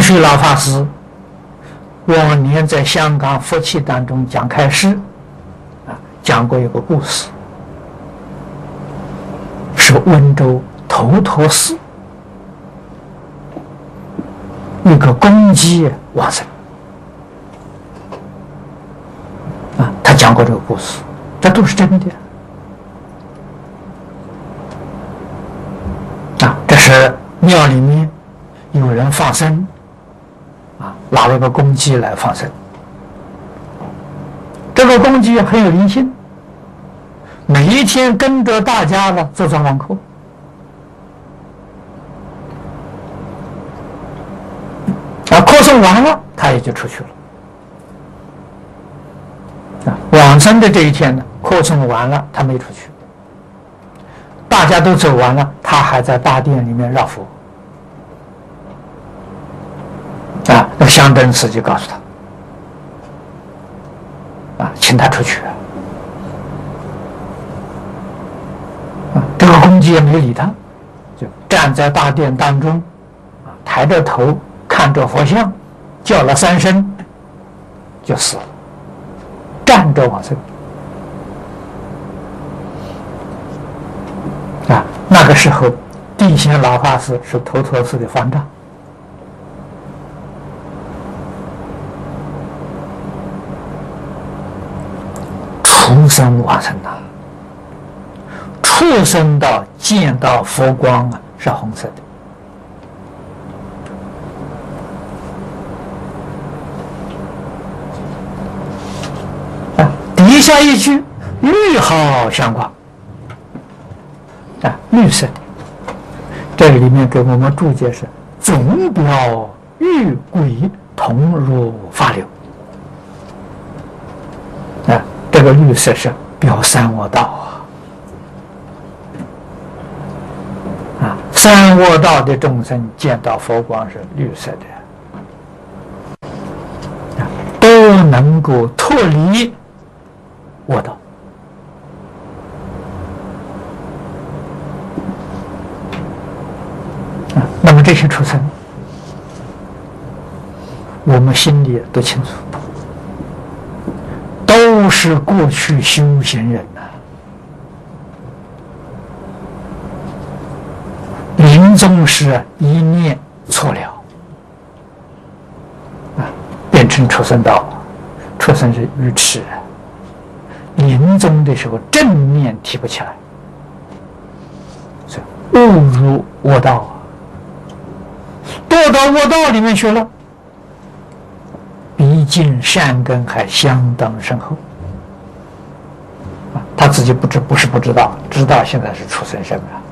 虚老法师往年在香港佛器当中讲开示，讲过一个故事，是温州头陀寺一个公鸡往生他讲过这个故事，这都是真的这是庙里面有人放生拿了个公鸡来放生，这个公鸡很有灵性，每一天跟着大家的做早晚课，课诵完了，他也就出去了。往生的这一天呢，课诵完了，他没出去，大家都走完了，他还在大殿里面绕佛。那香灯师就告诉他，请他出去。这个公鸡也没理他，就站在大殿当中，抬着头看着佛像，叫了3声，就死了，站着往生。那个时候，地仙老法师是头陀寺的方丈。畜生往生畜生到见到佛光是红色的。底下一句绿毫相光，绿色的。这个里面给我们注解是总表玉鬼同入法流。这个绿色是表三恶道三恶道的众生见到佛光是绿色的，都能够脱离恶道。那么这些畜生，我们心里都清楚，都是过去修行人临终时一念错了变成畜生道。畜生是愚痴，临终的时候正念提不起来，所以误入恶道堕到恶道里面去了，毕竟善根还相当深厚他自己不是不知道，知道现在是畜生身